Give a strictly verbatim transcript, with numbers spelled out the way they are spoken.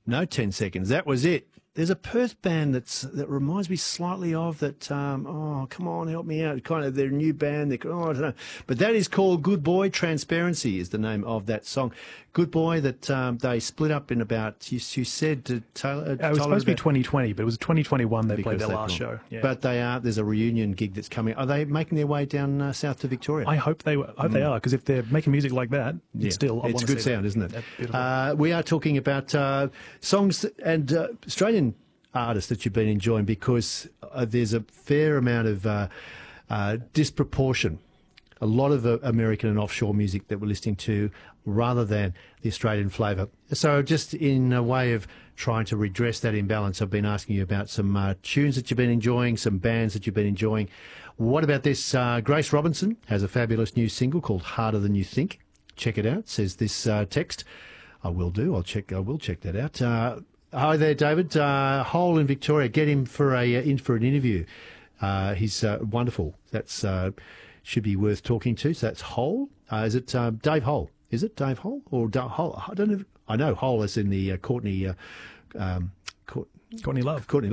No ten seconds. That was it. There's a Perth band that's that reminds me slightly of that. Um, oh, come on, help me out. Kind of their new band. They're, oh, I don't know. But that is called Good Boy. Transparency is the name of that song. Good Boy. That um, they split up in about. You, you said to Taylor. Uh, it was supposed to be twenty twenty, but it was twenty twenty-one. They played their they last show. Yeah. But they are. There's a reunion gig that's coming. Are they making their way down uh, south to Victoria? I hope they. I hope mm. they are, because if they're making music like that, yeah. it's still. I it's good sound, that. isn't it? Uh, we are talking about uh, songs and uh, Australian artists that you've been enjoying, because uh, there's a fair amount of uh, uh, disproportion, a lot of uh, American and offshore music that we're listening to rather than the Australian flavour. So just in a way of trying to redress that imbalance, I've been asking you about some uh, tunes that you've been enjoying, some bands that you've been enjoying. What about this? Uh, Grace Robinson has a fabulous new single called Harder Than You Think. Check it out, says this uh, text. I will do. I'll check. I will check that out. Uh, Hi there, David. Uh, Hole in Victoria. Get him for a uh, in for an interview. Uh, he's uh, wonderful. That's uh, should be worth talking to. So that's Hole. Uh, is it uh, Dave Hole? Is it Dave Hole or Dave Hole? I don't know. I know Hole is in the uh, Courtney. Uh, um, Court- Courtney Love. Courtney Love.